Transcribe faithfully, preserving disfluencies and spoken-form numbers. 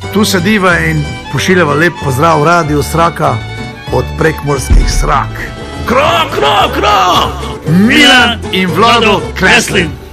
Tu sediva in pošiljava lep pozdrav Radio Sraka od prekmorskih Srak. Kro, kro, kro! Milan in Vlado Kreslin.